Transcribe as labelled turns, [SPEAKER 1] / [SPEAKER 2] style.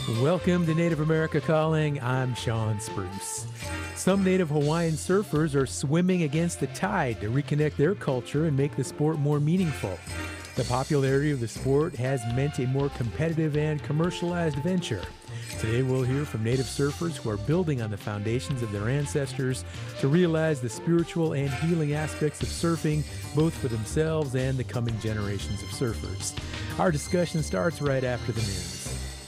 [SPEAKER 1] Welcome to Native America Calling. I'm Sean Spruce. Some Native Hawaiian surfers are swimming against the tide to reconnect their culture and make the sport more meaningful. The popularity of the sport has meant a more competitive and commercialized venture. Today we'll hear from Native surfers who are building on the foundations of their ancestors to realize the spiritual and healing aspects of surfing, both for themselves and the coming generations of surfers. Our discussion starts right after the news.